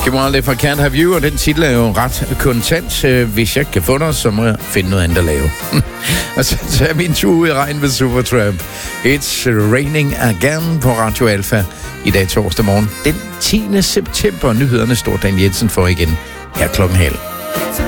Give If I Can't Have You, og den titel er jo ret kontant. Hvis jeg ikke kan få dig, så må jeg finde noget andet at lave. Og så er min tur ud i regn med Supertramp. It's Raining Again på Radio Alpha i dag torsdag morgen. Den 10. september. Nyhederne står Dan Jensen for igen her klokken halv.